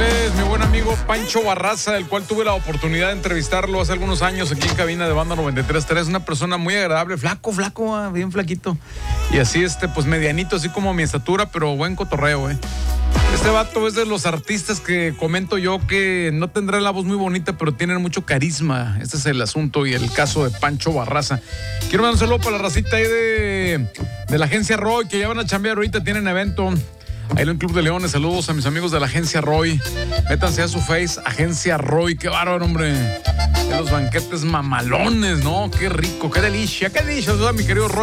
Él es mi buen amigo Pancho Barraza, el cual tuve la oportunidad de entrevistarlo hace algunos años aquí en cabina de Banda 93.3. Una persona muy agradable, flaco, bien flaquito. Y así, pues medianito, así como mi estatura, pero buen cotorreo, Este vato es de los artistas que comento yo que no tendrá la voz muy bonita, pero tienen mucho carisma. Este es el asunto y el caso de Pancho Barraza. Quiero mandar un saludo para la racita ahí de la agencia Roy, que ya van a chambear ahorita, tienen evento. Ahí en el Club de Leones, saludos a mis amigos de la agencia Roy. Métanse a su face, agencia Roy, qué bárbaro, hombre. De los banquetes mamalones, ¿no? Qué rico, qué delicia, mi querido Roy.